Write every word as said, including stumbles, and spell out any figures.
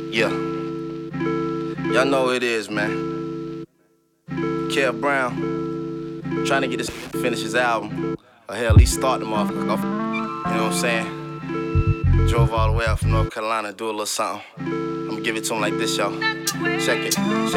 Yeah. Y'all know who it is, man. Kev Brown, trying to get this finish his album, or hell, at least start the motherfucker off. You know what I'm saying? Drove all the way out from North Carolina to do a little something. I'm gonna give it to him like this, y'all. Check it. Check